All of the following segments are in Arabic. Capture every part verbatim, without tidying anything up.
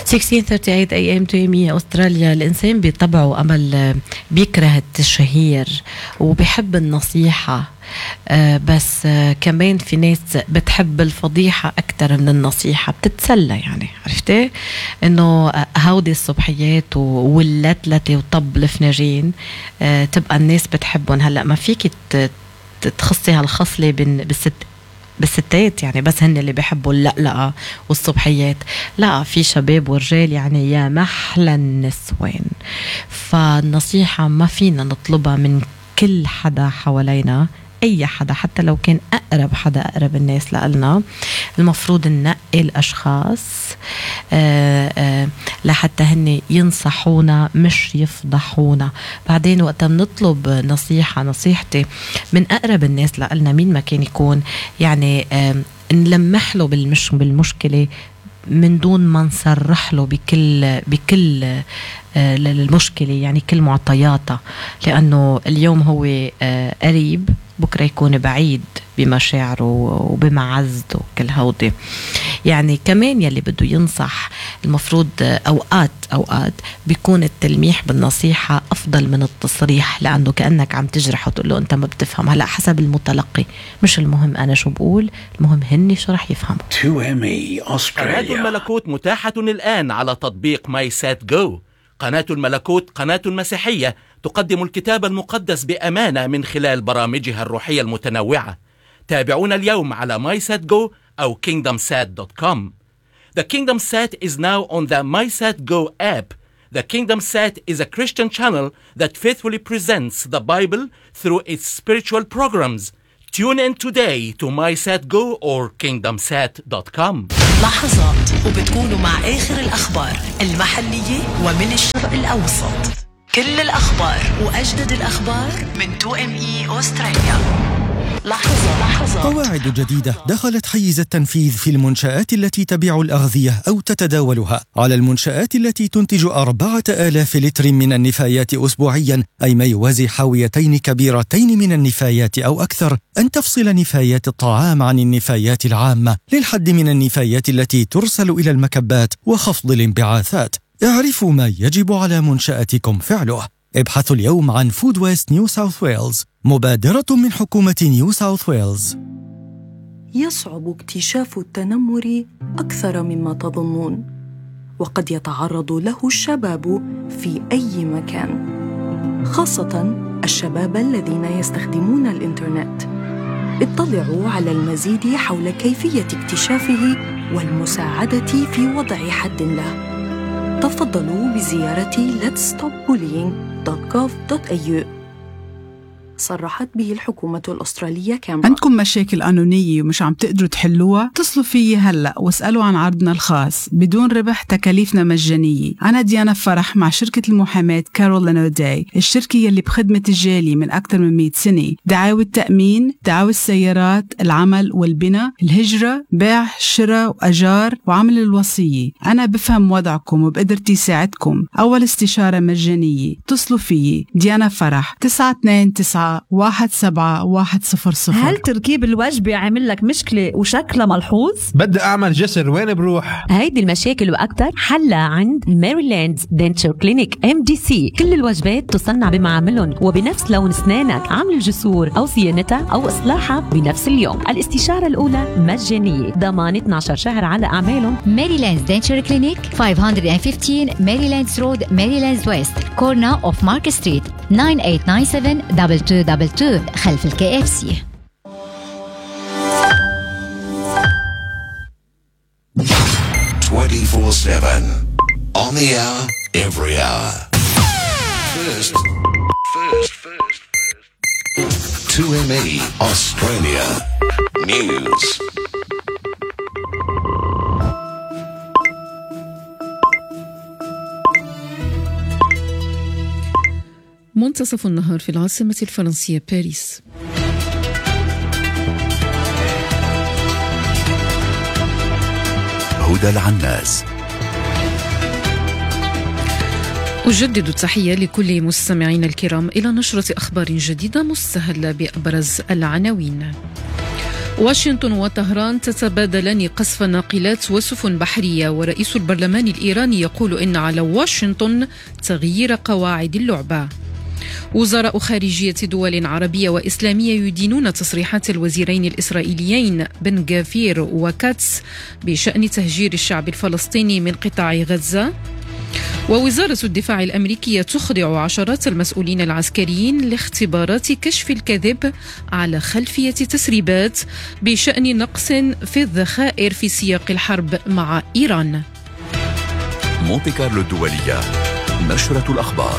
ستة عشر ثلاثة وثلاثين اي ام تو ام استراليا. الانسان بطبعه امل بيكره التشهير وبيحب النصيحه، آه بس آه كمان في ناس بتحب الفضيحة أكتر من النصيحة، بتتسلى يعني. عرفتي إنه هودي الصبحيات واللتلتة وطب الفناجين آه تبقى الناس بتحبهم. هلأ ما فيك تخصي هالخصلة بالست بالستات يعني، بس هن اللي بيحبوا اللقلقة والصبحيات. لا، في شباب ورجال يعني يا محلى النسوان. فالنصيحة ما فينا نطلبها من كل حدا حوالينا، أي حدا حتى لو كان أقرب حدا أقرب الناس لقلنا. المفروض ننقي الأشخاص آآ آآ لحتى هن ينصحونا مش يفضحونا. بعدين وقت بنطلب نصيحة نصيحتي من أقرب الناس لقلنا مين ما كان يكون، يعني نلمح له بالمش بالمشكلة من دون ما نصرح له بكل بكل المشكلة، يعني كل معطياتها، لأنه اليوم هو قريب بكرة يكون بعيد بمشاعره وبمعزته كل هودي. يعني كمان يلي بده ينصح المفروض أوقات أوقات بيكون التلميح بالنصيحة أفضل من التصريح، لأنه كأنك عم تجرح وتقول له أنت ما بتفهم. هلأ حسب المتلقي، مش المهم أنا شو بقول، المهم هني شو رح يفهموا. تو إم إي قناة الملكوت متاحة الآن على تطبيق ماي سات جو. قناة الملكوت قناة مسيحية تقدم الكتاب المقدس بأمانة من خلال برامجها الروحية المتنوعة. تابعونا اليوم على ماي سات جو أو كينغدم سات دوت كوم. The Kingdom Sat is now on the MySatGo app. The Kingdom Sat is a Christian channel that faithfully presents the Bible through its spiritual programs. Tune in today to MySatGo or kingdom sat dot com. لحظات وبتكونوا مع آخر الأخبار المحلية ومن الشرق الأوسط. كل الأخبار وأجدد الأخبار من تو إم إي أستراليا. لحظة لحظة. قواعد جديدة دخلت حيز التنفيذ في المنشآت التي تبيع الأغذية أو تتداولها. على المنشآت التي تنتج أربعة آلاف لتر من النفايات أسبوعيا، أي ما يوازي حاويتين كبيرتين من النفايات أو أكثر، أن تفصل نفايات الطعام عن النفايات العامة للحد من النفايات التي ترسل إلى المكبات وخفض الانبعاثات. اعرفوا ما يجب على منشأتكم فعله. ابحثوا اليوم عن فود ويست نيو ساوث ويلز، مبادرة من حكومة نيو ساوث ويلز. يصعب اكتشاف التنمر أكثر مما تظنون، وقد يتعرض له الشباب في أي مكان، خاصة الشباب الذين يستخدمون الإنترنت. اطلعوا على المزيد حول كيفية اكتشافه والمساعدة في وضع حد له. تفضلوا بزيارة let's stop bullying dot gov dot a u. صرحت به الحكومة الأسترالية كامبرا. عندكم مشاكل قانونية ومش عم تقدروا تحلوها؟ اتصلوا فيي هلأ واسألوا عن عرضنا الخاص بدون ربح، تكاليفنا مجانية. أنا ديانا فرح مع شركة المحاماة كارولين أوداي، الشركة يلي بخدمة الجالية من أكثر من مئة سنة. دعاوى التأمين، دعاوى السيارات، العمل والبناء، الهجرة، بيع، شراء وأجار، وعمل الوصية. أنا بفهم وضعكم وبقدرتي ساعدكم. أول استشارة مجانية. اتصلوا فيي ديانا فرح تسعة اثنين تسعة واحد سبعة واحد صفر صفر. هل تركيب الوجبة عامل لك مشكلة وشكلها ملحوظ؟ بدي أعمل جسر، وين بروح؟ هيدي المشاكل وأكتر حلها عند ماريلاند دنتشر كلينيك إم دي سي. كل الوجبات تصنع بمعاملهم وبنفس لون أسنانك. عمل الجسور أو صيانتها أو إصلاحها بنفس اليوم. الاستشارة الأولى مجانية، ضمان اثني عشر شهر على أعمالهم. ماريلاند دنتشر كلينيك خمسمية وخمستاشر ماريلاند رود، ماريلاند ويست، كورنا أوف مارك ستريت، تسعة ثمانية تسعة سبعة دبل تو دبل تو خلف الكي اف سي. twenty-four seven on the hour, every hour. First, first, first, first. two M E Australia News. منتصف النهار في العاصمة الفرنسية باريس. هدى العناس. أجدد التحية لكل مستمعين الكرام إلى نشرة أخبار جديدة مستهلة بأبرز العناوين. واشنطن وطهران تتبادلان قصف ناقلات وسفن بحرية، ورئيس البرلمان الإيراني يقول إن على واشنطن تغيير قواعد اللعبة. وزراء خارجية دول عربية وإسلامية يدينون تصريحات الوزيرين الإسرائيليين بن غافير وكاتس بشأن تهجير الشعب الفلسطيني من قطاع غزة. ووزارة الدفاع الأمريكية تخضع عشرات المسؤولين العسكريين لاختبارات كشف الكذب على خلفية تسريبات بشأن نقص في الذخائر في سياق الحرب مع إيران. مونتي كارلو الدولية، نشرة الأخبار.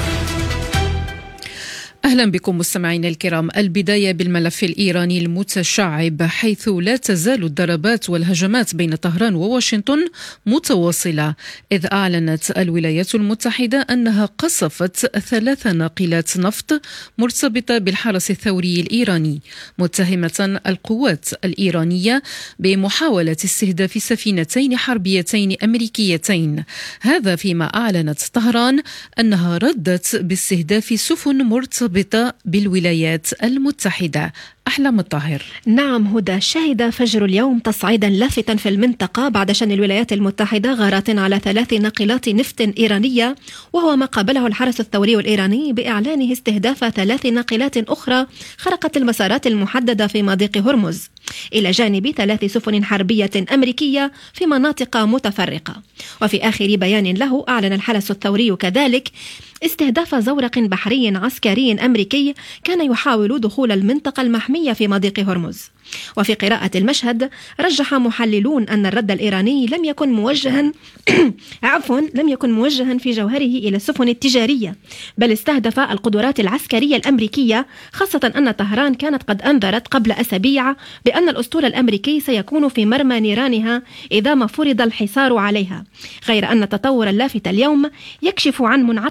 أهلا بكم مستمعينا الكرام. البداية بالملف الإيراني المتشعب، حيث لا تزال الضربات والهجمات بين طهران وواشنطن متواصلة، إذ أعلنت الولايات المتحدة أنها قصفت ثلاث ناقلات نفط مرتبطة بالحرس الثوري الإيراني، متهمة القوات الإيرانية بمحاولة استهداف سفينتين حربيتين أمريكيتين. هذا فيما أعلنت طهران أنها ردت باستهداف سفن مرتبطة بالولايات المتحدة. أحلام الطاهر. نعم هدى، شهد فجر اليوم تصعيدا لافتا في المنطقة بعد شن الولايات المتحدة غارات على ثلاث ناقلات نفط إيرانية، وهو ما قابله الحرس الثوري الإيراني بإعلانه استهداف ثلاث ناقلات أخرى خرقت المسارات المحددة في مضيق هرمز، إلى جانب ثلاث سفن حربية أمريكية في مناطق متفرقة. وفي آخر بيان له أعلن الحرس الثوري كذلك استهداف زورق بحري عسكري أمريكي كان يحاول دخول المنطقة المحمية في مضيق هرمز. وفي قراءة المشهد رجح محللون أن الرد الإيراني لم يكن موجها عفوا لم يكن موجها في جوهره إلى السفن التجارية، بل استهدف القدرات العسكرية الأمريكية، خاصة أن طهران كانت قد أنذرت قبل أسابيع بأن الأسطول الأمريكي سيكون في مرمى نيرانها إذا ما فرض الحصار عليها. غير أن التطور اللافت اليوم يكشف عن منعطف